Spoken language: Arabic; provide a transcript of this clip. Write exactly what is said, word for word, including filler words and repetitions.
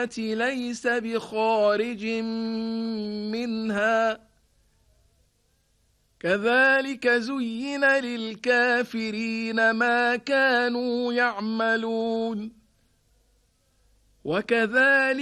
ليس بخارج منها كذلك زين للكافرين ما كانوا يعملون وكذلك